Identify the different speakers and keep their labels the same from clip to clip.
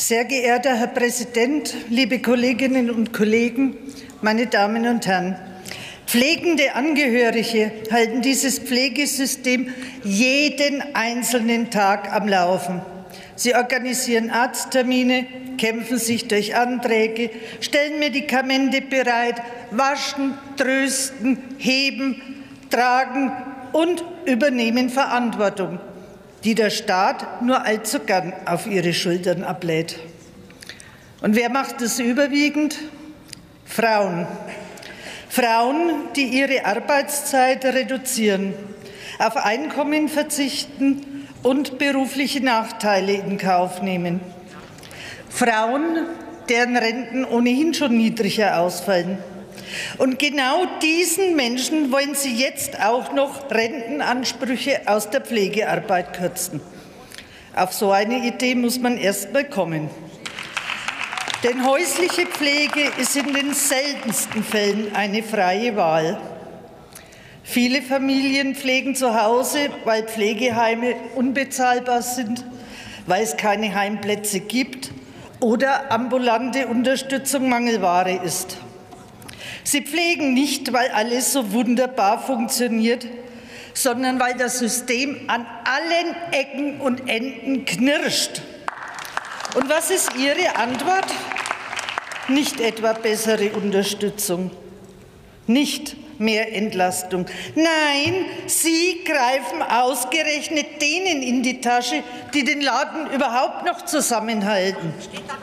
Speaker 1: Sehr geehrter Herr Präsident, liebe Kolleginnen und Kollegen, meine Damen und Herren! Pflegende Angehörige halten dieses Pflegesystem jeden einzelnen Tag am Laufen. Sie organisieren Arzttermine, kämpfen sich durch Anträge, stellen Medikamente bereit, waschen, trösten, heben, tragen und übernehmen Verantwortung, die der Staat nur allzu gern auf ihre Schultern ablädt. Und wer macht das überwiegend? Frauen. Frauen, die ihre Arbeitszeit reduzieren, auf Einkommen verzichten und berufliche Nachteile in Kauf nehmen. Frauen, deren Renten ohnehin schon niedriger ausfallen. Und genau diesen Menschen wollen Sie jetzt auch noch Rentenansprüche aus der Pflegearbeit kürzen. Auf so eine Idee muss man erst mal kommen. Denn häusliche Pflege ist in den seltensten Fällen eine freie Wahl. Viele Familien pflegen zu Hause, weil Pflegeheime unbezahlbar sind, weil es keine Heimplätze gibt oder ambulante Unterstützung Mangelware ist. Sie pflegen nicht, weil alles so wunderbar funktioniert, sondern weil das System an allen Ecken und Enden knirscht. Und was ist Ihre Antwort? Nicht etwa bessere Unterstützung, nicht mehr Entlastung. Nein, Sie greifen ausgerechnet denen in die Tasche, die den Laden überhaupt noch zusammenhalten.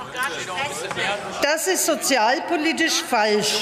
Speaker 1: Das ist sozialpolitisch falsch.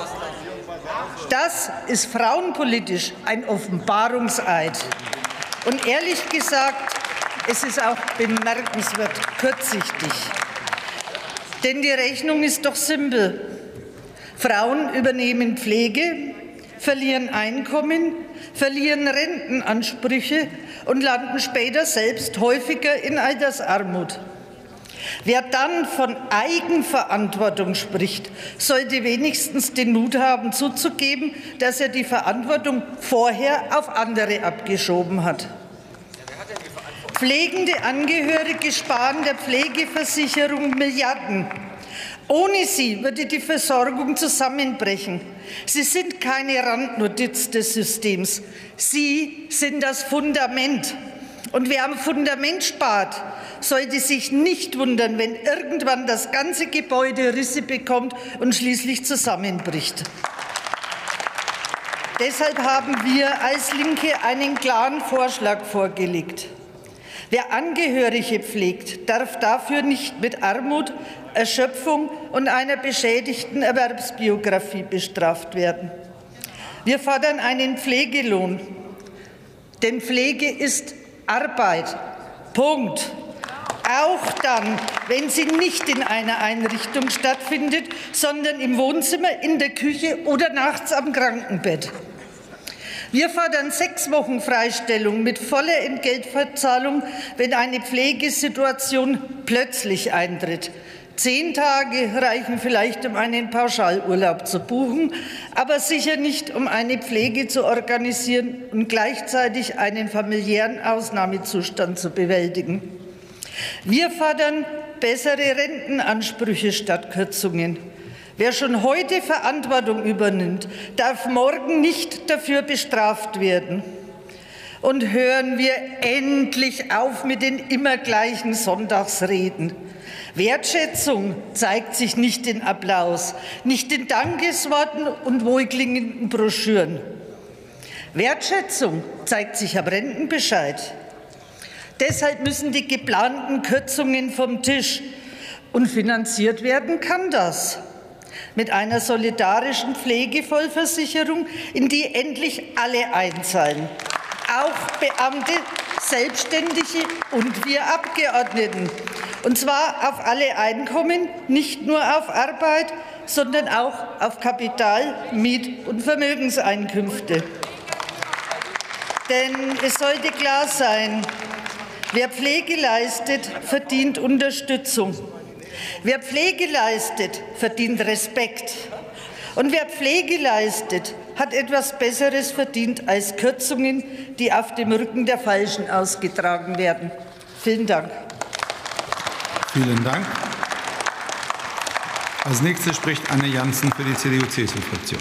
Speaker 1: Das ist frauenpolitisch ein Offenbarungseid. Und ehrlich gesagt, es ist auch bemerkenswert kurzsichtig. Denn die Rechnung ist doch simpel. Frauen übernehmen Pflege, verlieren Einkommen, verlieren Rentenansprüche und landen später selbst häufiger in Altersarmut. Wer dann von Eigenverantwortung spricht, sollte wenigstens den Mut haben, zuzugeben, dass er die Verantwortung vorher auf andere abgeschoben hat. Pflegende Angehörige sparen der Pflegeversicherung Milliarden. Ohne sie würde die Versorgung zusammenbrechen. Sie sind keine Randnotiz des Systems. Sie sind das Fundament. Und wer am Fundament spart, sollte sich nicht wundern, wenn irgendwann das ganze Gebäude Risse bekommt und schließlich zusammenbricht. Deshalb haben wir als Linke einen klaren Vorschlag vorgelegt. Wer Angehörige pflegt, darf dafür nicht mit Armut, Erschöpfung und einer beschädigten Erwerbsbiografie bestraft werden. Wir fordern einen Pflegelohn, denn Pflege ist Arbeit. Punkt. Auch dann, wenn sie nicht in einer Einrichtung stattfindet, sondern im Wohnzimmer, in der Küche oder nachts am Krankenbett. Wir fordern 6 Wochen Freistellung mit voller Entgeltverzahlung, wenn eine Pflegesituation plötzlich eintritt. 10 Tage reichen vielleicht, um einen Pauschalurlaub zu buchen, aber sicher nicht, um eine Pflege zu organisieren und gleichzeitig einen familiären Ausnahmezustand zu bewältigen. Wir fordern bessere Rentenansprüche statt Kürzungen. Wer schon heute Verantwortung übernimmt, darf morgen nicht dafür bestraft werden. Und hören wir endlich auf mit den immer gleichen Sonntagsreden. Wertschätzung zeigt sich nicht in Applaus, nicht in Dankesworten und wohlklingenden Broschüren. Wertschätzung zeigt sich am Rentenbescheid. Deshalb müssen die geplanten Kürzungen vom Tisch. Und finanziert werden kann das mit einer solidarischen Pflegevollversicherung, in die endlich alle einzahlen, auch Beamte, Selbstständige und wir Abgeordneten. Und zwar auf alle Einkommen, nicht nur auf Arbeit, sondern auch auf Kapital-, Miet- und Vermögenseinkünfte. Denn es sollte klar sein, wer Pflege leistet, verdient Unterstützung. Wer Pflege leistet, verdient Respekt. Und wer Pflege leistet, hat etwas Besseres verdient als Kürzungen, die auf dem Rücken der Falschen ausgetragen werden. Vielen Dank.
Speaker 2: Vielen Dank. Als nächste spricht Anne Janssen für die CDU-CSU-Fraktion.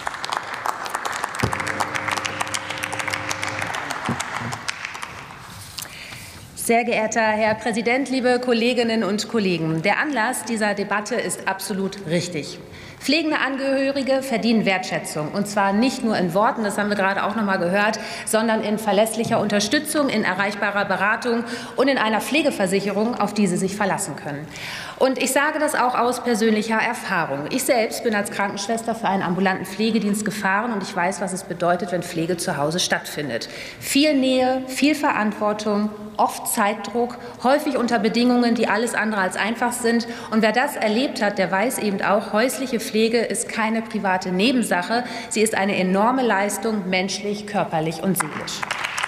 Speaker 3: Sehr geehrter Herr Präsident, liebe Kolleginnen und Kollegen! Der Anlass dieser Debatte ist absolut richtig. Pflegende Angehörige verdienen Wertschätzung, und zwar nicht nur in Worten, das haben wir gerade auch noch mal gehört, sondern in verlässlicher Unterstützung, in erreichbarer Beratung und in einer Pflegeversicherung, auf die sie sich verlassen können. Und ich sage das auch aus persönlicher Erfahrung. Ich selbst bin als Krankenschwester für einen ambulanten Pflegedienst gefahren, und ich weiß, was es bedeutet, wenn Pflege zu Hause stattfindet. Viel Nähe, viel Verantwortung, oft Zeitdruck, häufig unter Bedingungen, die alles andere als einfach sind. Und wer das erlebt hat, der weiß eben auch, häusliche Pflege ist keine private Nebensache. Sie ist eine enorme Leistung, menschlich, körperlich und seelisch.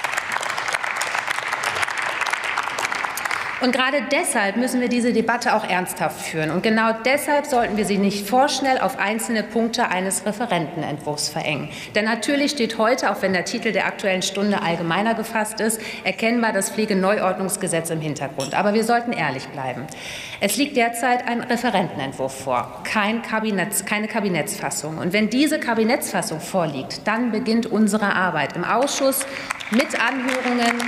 Speaker 3: Und gerade deshalb müssen wir diese Debatte auch ernsthaft führen. Und genau deshalb sollten wir sie nicht vorschnell auf einzelne Punkte eines Referentenentwurfs verengen. Denn natürlich steht heute, auch wenn der Titel der Aktuellen Stunde allgemeiner gefasst ist, erkennbar das Pflegeneuordnungsgesetz im Hintergrund. Aber wir sollten ehrlich bleiben. Es liegt derzeit ein Referentenentwurf vor, keine Kabinettsfassung. Und wenn diese Kabinettsfassung vorliegt, dann beginnt unsere Arbeit im Ausschuss mit Anhörungen,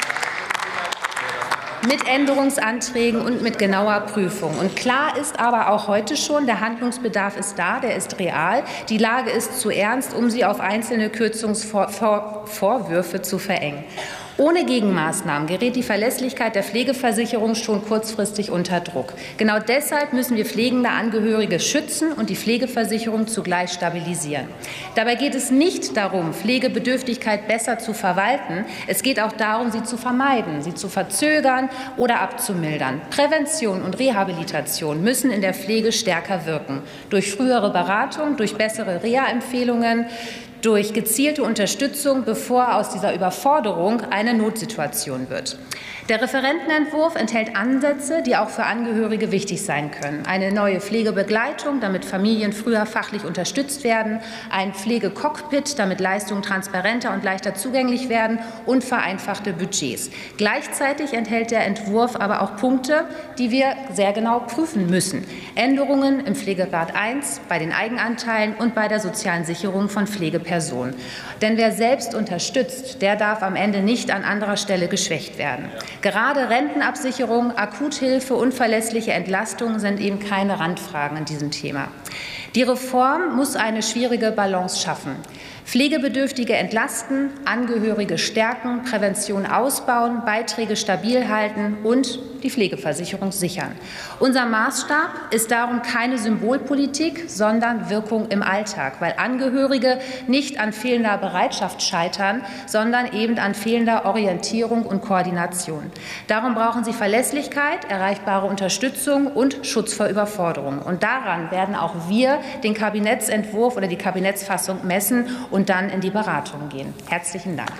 Speaker 3: mit Änderungsanträgen und mit genauer Prüfung. Und klar ist aber auch heute schon, der Handlungsbedarf ist da, der ist real. Die Lage ist zu ernst, um sie auf einzelne Kürzungsvorwürfe zu verengen. Ohne Gegenmaßnahmen gerät die Verlässlichkeit der Pflegeversicherung schon kurzfristig unter Druck. Genau deshalb müssen wir pflegende Angehörige schützen und die Pflegeversicherung zugleich stabilisieren. Dabei geht es nicht darum, Pflegebedürftigkeit besser zu verwalten. Es geht auch darum, sie zu vermeiden, sie zu verzögern oder abzumildern. Prävention und Rehabilitation müssen in der Pflege stärker wirken. Durch frühere Beratung, durch bessere Reha-Empfehlungen, durch gezielte Unterstützung, bevor aus dieser Überforderung eine Notsituation wird. Der Referentenentwurf enthält Ansätze, die auch für Angehörige wichtig sein können. Eine neue Pflegebegleitung, damit Familien früher fachlich unterstützt werden, ein Pflegecockpit, damit Leistungen transparenter und leichter zugänglich werden, und vereinfachte Budgets. Gleichzeitig enthält der Entwurf aber auch Punkte, die wir sehr genau prüfen müssen. Änderungen im Pflegegrad 1, bei den Eigenanteilen und bei der sozialen Sicherung von Pflegepersonen. Denn wer selbst unterstützt, der darf am Ende nicht an anderer Stelle geschwächt werden. Gerade Rentenabsicherung, Akuthilfe und verlässliche Entlastung sind eben keine Randfragen in diesem Thema. Die Reform muss eine schwierige Balance schaffen. Pflegebedürftige entlasten, Angehörige stärken, Prävention ausbauen, Beiträge stabil halten und die Pflegeversicherung sichern. Unser Maßstab ist darum keine Symbolpolitik, sondern Wirkung im Alltag, weil Angehörige nicht an fehlender Bereitschaft scheitern, sondern eben an fehlender Orientierung und Koordination. Darum brauchen sie Verlässlichkeit, erreichbare Unterstützung und Schutz vor Überforderung. Und daran werden auch wir den Kabinettsentwurf oder die Kabinettsfassung messen und dann in die Beratung gehen. Herzlichen Dank.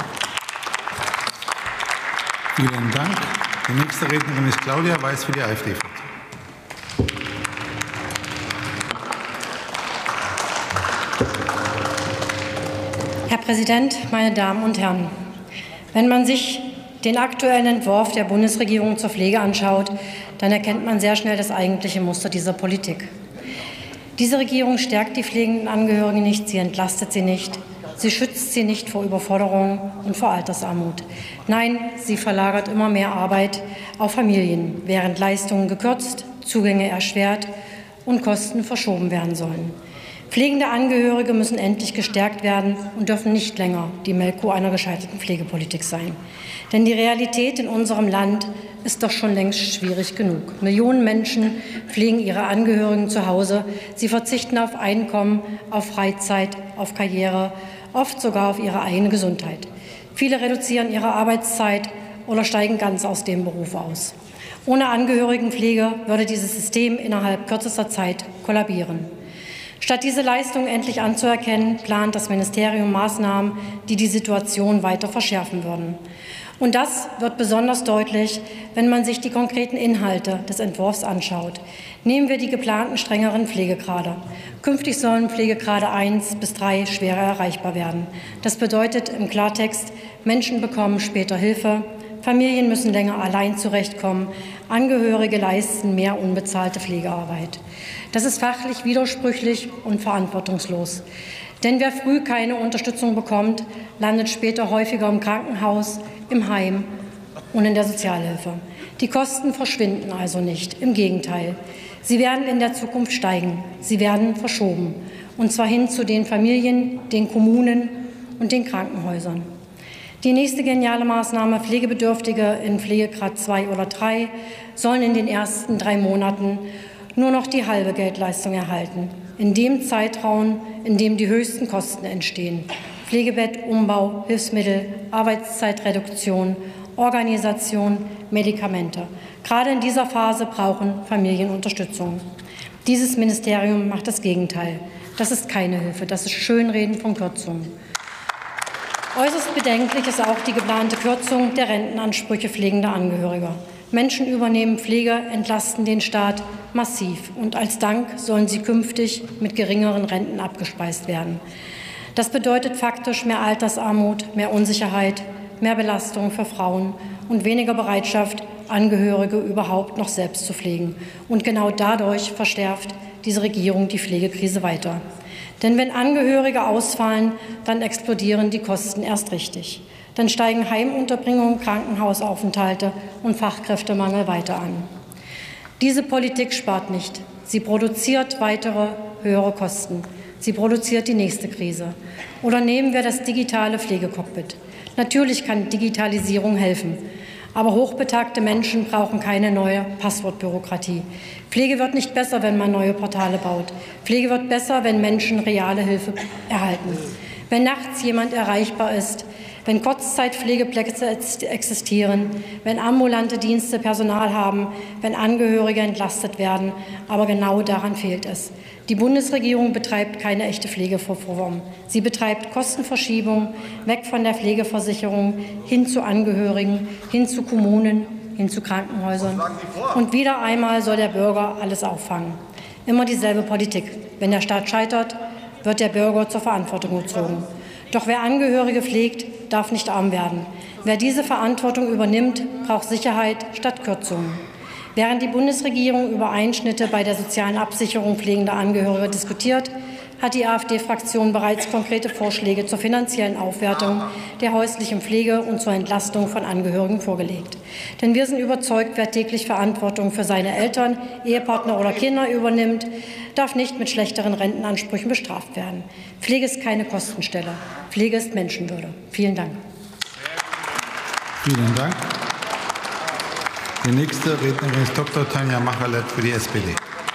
Speaker 2: Vielen Dank. Die nächste Rednerin ist Claudia Weiß für die AfD-Fraktion.
Speaker 4: Herr Präsident, meine Damen und Herren! Wenn man sich den aktuellen Entwurf der Bundesregierung zur Pflege anschaut, dann erkennt man sehr schnell das eigentliche Muster dieser Politik. Diese Regierung stärkt die pflegenden Angehörigen nicht, sie entlastet sie nicht, sie schützt sie nicht vor Überforderung und vor Altersarmut. Nein, sie verlagert immer mehr Arbeit auf Familien, während Leistungen gekürzt, Zugänge erschwert und Kosten verschoben werden sollen. Pflegende Angehörige müssen endlich gestärkt werden und dürfen nicht länger die Melkkuh einer gescheiterten Pflegepolitik sein. Denn die Realität in unserem Land ist doch schon längst schwierig genug. Millionen Menschen pflegen ihre Angehörigen zu Hause. Sie verzichten auf Einkommen, auf Freizeit, auf Karriere, oft sogar auf ihre eigene Gesundheit. Viele reduzieren ihre Arbeitszeit oder steigen ganz aus dem Beruf aus. Ohne Angehörigenpflege würde dieses System innerhalb kürzester Zeit kollabieren. Statt diese Leistung endlich anzuerkennen, plant das Ministerium Maßnahmen, die die Situation weiter verschärfen würden. Und das wird besonders deutlich, wenn man sich die konkreten Inhalte des Entwurfs anschaut. Nehmen wir die geplanten strengeren Pflegegrade. Künftig sollen Pflegegrade 1 bis 3 schwerer erreichbar werden. Das bedeutet im Klartext, Menschen bekommen später Hilfe, Familien müssen länger allein zurechtkommen. Angehörige leisten mehr unbezahlte Pflegearbeit. Das ist fachlich widersprüchlich und verantwortungslos. Denn wer früh keine Unterstützung bekommt, landet später häufiger im Krankenhaus, im Heim und in der Sozialhilfe. Die Kosten verschwinden also nicht. Im Gegenteil. Sie werden in der Zukunft steigen. Sie werden verschoben. Und zwar hin zu den Familien, den Kommunen und den Krankenhäusern. Die nächste geniale Maßnahme: Pflegebedürftige in Pflegegrad 2 oder 3 sollen in den ersten 3 Monaten nur noch die halbe Geldleistung erhalten. In dem Zeitraum, in dem die höchsten Kosten entstehen. Pflegebettumbau, Hilfsmittel, Arbeitszeitreduktion, Organisation, Medikamente. Gerade in dieser Phase brauchen Familien Unterstützung. Dieses Ministerium macht das Gegenteil. Das ist keine Hilfe, das ist Schönreden von Kürzungen. Äußerst bedenklich ist auch die geplante Kürzung der Rentenansprüche pflegender Angehöriger. Menschen übernehmen Pflege, entlasten den Staat massiv, und als Dank sollen sie künftig mit geringeren Renten abgespeist werden. Das bedeutet faktisch mehr Altersarmut, mehr Unsicherheit, mehr Belastung für Frauen und weniger Bereitschaft, Angehörige überhaupt noch selbst zu pflegen. Und genau dadurch verschärft diese Regierung die Pflegekrise weiter. Denn wenn Angehörige ausfallen, dann explodieren die Kosten erst richtig. Dann steigen Heimunterbringungen, Krankenhausaufenthalte und Fachkräftemangel weiter an. Diese Politik spart nicht. Sie produziert weitere höhere Kosten. Sie produziert die nächste Krise. Oder nehmen wir das digitale Pflegecockpit. Natürlich kann Digitalisierung helfen. Aber hochbetagte Menschen brauchen keine neue Passwortbürokratie. Pflege wird nicht besser, wenn man neue Portale baut. Pflege wird besser, wenn Menschen reale Hilfe erhalten. Wenn nachts jemand erreichbar ist, wenn Kurzzeitpflegeplätze existieren, wenn ambulante Dienste Personal haben, wenn Angehörige entlastet werden. Aber genau daran fehlt es. Die Bundesregierung betreibt keine echte Pflegereform. Sie betreibt Kostenverschiebung weg von der Pflegeversicherung hin zu Angehörigen, hin zu Kommunen, hin zu Krankenhäusern. Und wieder einmal soll der Bürger alles auffangen. Immer dieselbe Politik. Wenn der Staat scheitert, wird der Bürger zur Verantwortung gezogen. Doch wer Angehörige pflegt, darf nicht arm werden. Wer diese Verantwortung übernimmt, braucht Sicherheit statt Kürzungen. Während die Bundesregierung über Einschnitte bei der sozialen Absicherung pflegender Angehöriger diskutiert, hat die AfD-Fraktion bereits konkrete Vorschläge zur finanziellen Aufwertung der häuslichen Pflege und zur Entlastung von Angehörigen vorgelegt. Denn wir sind überzeugt, wer täglich Verantwortung für seine Eltern, Ehepartner oder Kinder übernimmt, darf nicht mit schlechteren Rentenansprüchen bestraft werden. Pflege ist keine Kostenstelle. Pflege ist Menschenwürde. Vielen Dank.
Speaker 2: Vielen Dank. Die nächste Rednerin ist Dr. Tanja Mackerleth für die SPD.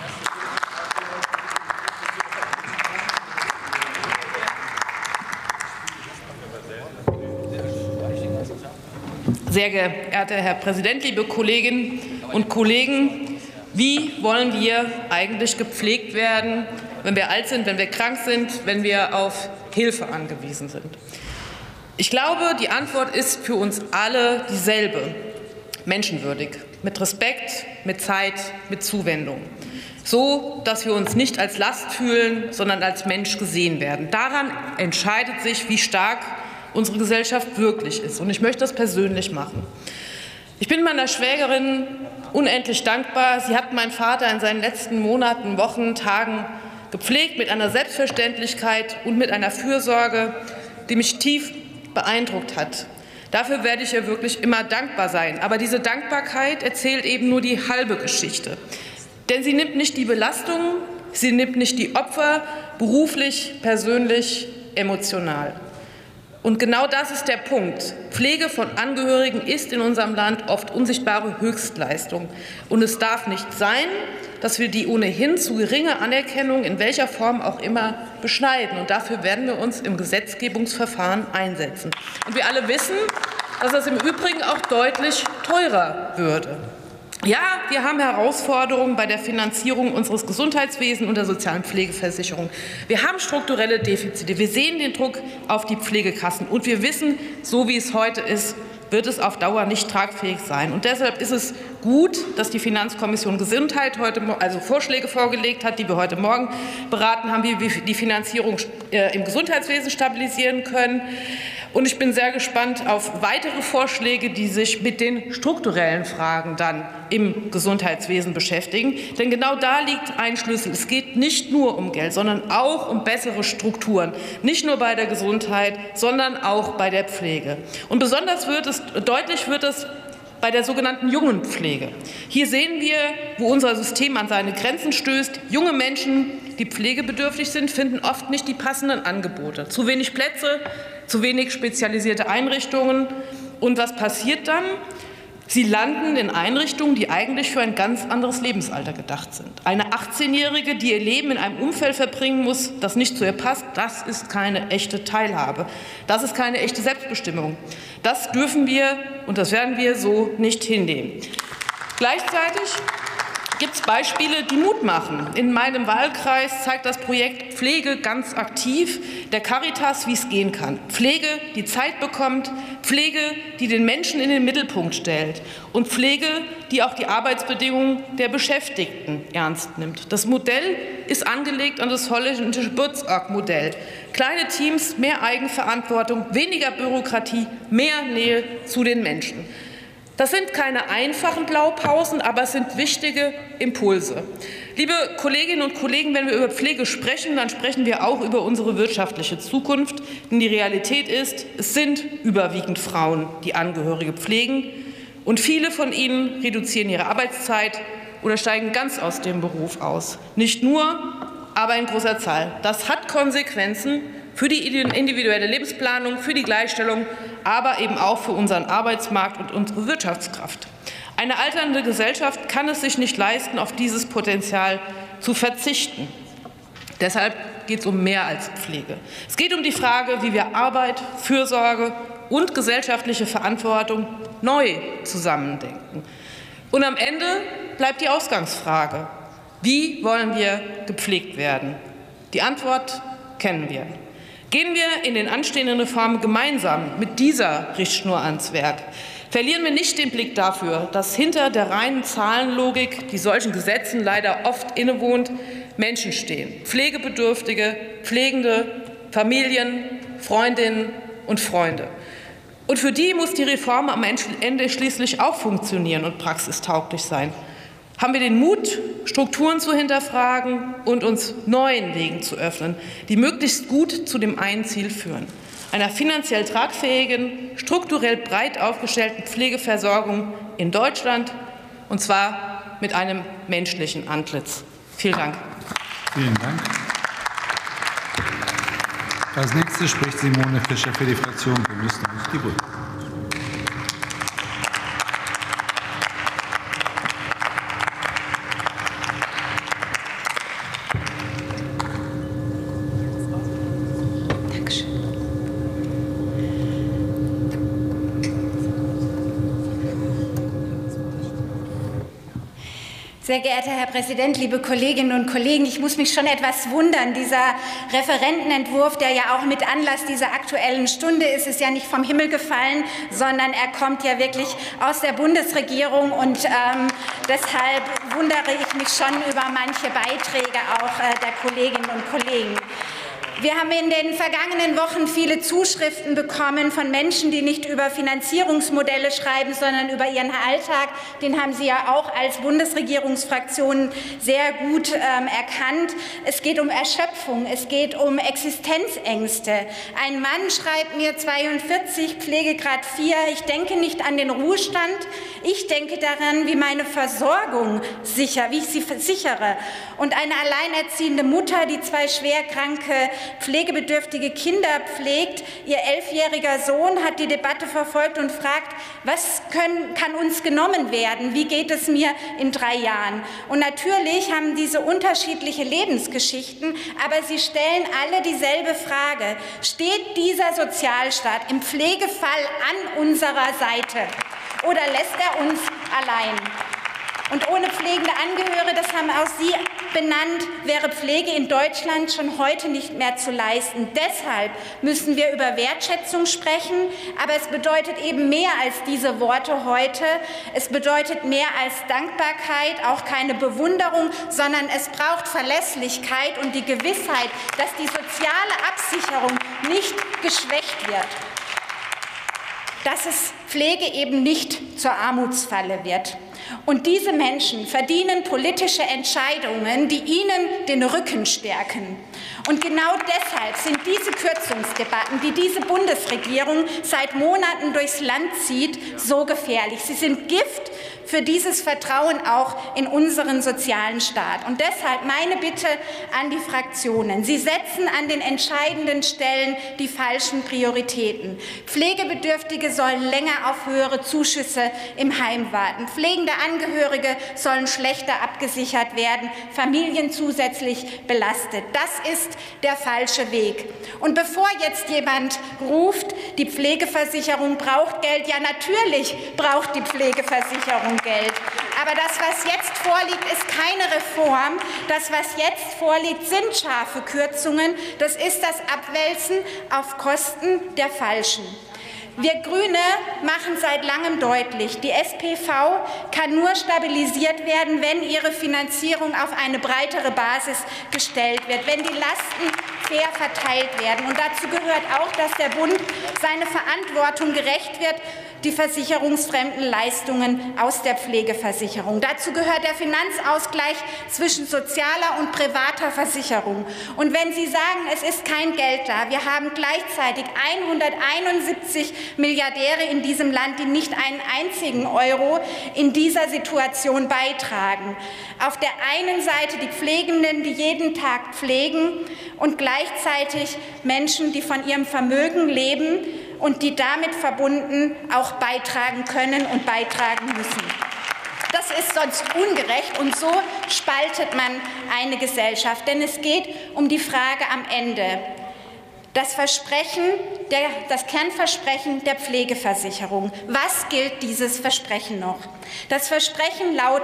Speaker 5: Sehr geehrter Herr Präsident, liebe Kolleginnen und Kollegen! Wie wollen wir eigentlich gepflegt werden, wenn wir alt sind, wenn wir krank sind, wenn wir auf Hilfe angewiesen sind? Ich glaube, die Antwort ist für uns alle dieselbe: menschenwürdig, mit Respekt, mit Zeit, mit Zuwendung. So, dass wir uns nicht als Last fühlen, sondern als Mensch gesehen werden. Daran entscheidet sich, wie stark unsere Gesellschaft wirklich ist. Und ich möchte das persönlich machen. Ich bin meiner Schwägerin unendlich dankbar. Sie hat meinen Vater in seinen letzten Monaten, Wochen, Tagen gepflegt mit einer Selbstverständlichkeit und mit einer Fürsorge, die mich tief beeindruckt hat. Dafür werde ich ihr wirklich immer dankbar sein. Aber diese Dankbarkeit erzählt eben nur die halbe Geschichte. Denn sie nimmt nicht die Belastung, sie nimmt nicht die Opfer, beruflich, persönlich, emotional. Und genau das ist der Punkt. Pflege von Angehörigen ist in unserem Land oft unsichtbare Höchstleistung. Und es darf nicht sein, dass wir die ohnehin zu geringe Anerkennung in welcher Form auch immer beschneiden. Und dafür werden wir uns im Gesetzgebungsverfahren einsetzen. Und wir alle wissen, dass es im Übrigen auch deutlich teurer würde. Ja, wir haben Herausforderungen bei der Finanzierung unseres Gesundheitswesens und der sozialen Pflegeversicherung. Wir haben strukturelle Defizite. Wir sehen den Druck auf die Pflegekassen. Und wir wissen, so wie es heute ist, wird es auf Dauer nicht tragfähig sein. Und deshalb ist es gut, dass die Finanzkommission Gesundheit also Vorschläge vorgelegt hat, die wir heute Morgen beraten haben, wie wir die Finanzierung im Gesundheitswesen stabilisieren können. Und ich bin sehr gespannt auf weitere Vorschläge, die sich mit den strukturellen Fragen dann im Gesundheitswesen beschäftigen. Denn genau da liegt ein Schlüssel. Es geht nicht nur um Geld, sondern auch um bessere Strukturen. Nicht nur bei der Gesundheit, sondern auch bei der Pflege. Und besonders deutlich wird es bei der sogenannten jungen Pflege. Hier sehen wir, wo unser System an seine Grenzen stößt. Junge Menschen, die pflegebedürftig sind, finden oft nicht die passenden Angebote. Zu wenig Plätze, zu wenig spezialisierte Einrichtungen. Und was passiert dann? Sie landen in Einrichtungen, die eigentlich für ein ganz anderes Lebensalter gedacht sind. Eine 18-Jährige, die ihr Leben in einem Umfeld verbringen muss, das nicht zu ihr passt, das ist keine echte Teilhabe. Das ist keine echte Selbstbestimmung. Das dürfen wir und das werden wir so nicht hinnehmen. Gleichzeitig gibt es Beispiele, die Mut machen. In meinem Wahlkreis zeigt das Projekt Pflege ganz aktiv der Caritas, wie es gehen kann. Pflege, die Zeit bekommt, Pflege, die den Menschen in den Mittelpunkt stellt und Pflege, die auch die Arbeitsbedingungen der Beschäftigten ernst nimmt. Das Modell ist angelegt an das holländische Buurtzorg-Modell. Kleine Teams, mehr Eigenverantwortung, weniger Bürokratie, mehr Nähe zu den Menschen. Das sind keine einfachen Blaupausen, aber es sind wichtige Impulse. Liebe Kolleginnen und Kollegen, wenn wir über Pflege sprechen, dann sprechen wir auch über unsere wirtschaftliche Zukunft. Denn die Realität ist, es sind überwiegend Frauen, die Angehörige pflegen. Und viele von ihnen reduzieren ihre Arbeitszeit oder steigen ganz aus dem Beruf aus. Nicht nur, aber in großer Zahl. Das hat Konsequenzen für die individuelle Lebensplanung, für die Gleichstellung, aber eben auch für unseren Arbeitsmarkt und unsere Wirtschaftskraft. Eine alternde Gesellschaft kann es sich nicht leisten, auf dieses Potenzial zu verzichten. Deshalb geht es um mehr als Pflege. Es geht um die Frage, wie wir Arbeit, Fürsorge und gesellschaftliche Verantwortung neu zusammendenken. Und am Ende bleibt die Ausgangsfrage: Wie wollen wir gepflegt werden? Die Antwort kennen wir. Gehen wir in den anstehenden Reformen gemeinsam mit dieser Richtschnur ans Werk. Verlieren wir nicht den Blick dafür, dass hinter der reinen Zahlenlogik, die solchen Gesetzen leider oft innewohnt, Menschen stehen. Pflegebedürftige, Pflegende, Familien, Freundinnen und Freunde. Und für die muss die Reform am Ende schließlich auch funktionieren und praxistauglich sein. Haben wir den Mut, Strukturen zu hinterfragen und uns neuen Wegen zu öffnen, die möglichst gut zu dem einen Ziel führen: einer finanziell tragfähigen, strukturell breit aufgestellten Pflegeversorgung in Deutschland, und zwar mit einem menschlichen Antlitz. Vielen Dank.
Speaker 2: Vielen Dank. Als nächste spricht Simone Fischer für die Fraktion Bündnis 90 Die Grünen.
Speaker 6: Sehr geehrter Herr Präsident, liebe Kolleginnen und Kollegen, ich muss mich schon etwas wundern. Dieser Referentenentwurf, der ja auch mit Anlass dieser Aktuellen Stunde ist, ist ja nicht vom Himmel gefallen, sondern er kommt ja wirklich aus der Bundesregierung. Und deshalb wundere ich mich schon über manche Beiträge auch der Kolleginnen und Kollegen. Wir haben in den vergangenen Wochen viele Zuschriften bekommen von Menschen, die nicht über Finanzierungsmodelle schreiben, sondern über ihren Alltag. Den haben Sie ja auch als Bundesregierungsfraktion sehr gut erkannt. Es geht um Erschöpfung, es geht um Existenzängste. Ein Mann schreibt mir, 42, Pflegegrad 4, ich denke nicht an den Ruhestand, ich denke daran, wie meine Versorgung wie ich sie sichere. Und eine alleinerziehende Mutter, die 2 schwerkranke pflegebedürftige Kinder pflegt. Ihr 11-jähriger Sohn hat die Debatte verfolgt und fragt, was kann uns genommen werden? Wie geht es mir in 3 Jahren? Und natürlich haben diese unterschiedliche Lebensgeschichten, aber sie stellen alle dieselbe Frage: Steht dieser Sozialstaat im Pflegefall an unserer Seite oder lässt er uns allein? Und ohne pflegende Angehörige, das haben auch Sie benannt, wäre Pflege in Deutschland schon heute nicht mehr zu leisten. Deshalb müssen wir über Wertschätzung sprechen, aber es bedeutet eben mehr als diese Worte heute. Es bedeutet mehr als Dankbarkeit, auch keine Bewunderung, sondern es braucht Verlässlichkeit und die Gewissheit, dass die soziale Absicherung nicht geschwächt wird, dass es Pflege eben nicht zur Armutsfalle wird. Und diese Menschen verdienen politische Entscheidungen, die ihnen den Rücken stärken. Und genau deshalb sind diese Kürzungsdebatten, die diese Bundesregierung seit Monaten durchs Land zieht, so gefährlich. Sie sind Gift für dieses Vertrauen auch in unseren sozialen Staat. Und deshalb meine Bitte an die Fraktionen. Sie setzen an den entscheidenden Stellen die falschen Prioritäten. Pflegebedürftige sollen länger auf höhere Zuschüsse im Heim warten. Pflegende Angehörige sollen schlechter abgesichert werden, Familien zusätzlich belastet. Das ist der falsche Weg. Und bevor jetzt jemand ruft, die Pflegeversicherung braucht Geld, ja natürlich braucht die Pflegeversicherung Geld. Aber das, was jetzt vorliegt, ist keine Reform. Das, was jetzt vorliegt, sind scharfe Kürzungen. Das ist das Abwälzen auf Kosten der Falschen. Wir Grüne machen seit langem deutlich, die SPV kann nur stabilisiert werden, wenn ihre Finanzierung auf eine breitere Basis gestellt wird, wenn die Lasten fair verteilt werden. Und dazu gehört auch, dass der Bund seine Verantwortung gerecht wird, die versicherungsfremden Leistungen aus der Pflegeversicherung. Dazu gehört der Finanzausgleich zwischen sozialer und privater Versicherung. Und wenn Sie sagen, es ist kein Geld da, wir haben gleichzeitig 171 Milliardäre in diesem Land, die nicht einen einzigen Euro in dieser Situation beitragen. Auf der einen Seite die Pflegenden, die jeden Tag pflegen, und gleichzeitig Menschen, die von ihrem Vermögen leben und die damit verbunden auch beitragen können und beitragen müssen. Das ist sonst ungerecht, und so spaltet man eine Gesellschaft. Denn es geht um die Frage am Ende. Das Kernversprechen der Pflegeversicherung. Was gilt dieses Versprechen noch? Das Versprechen lautet,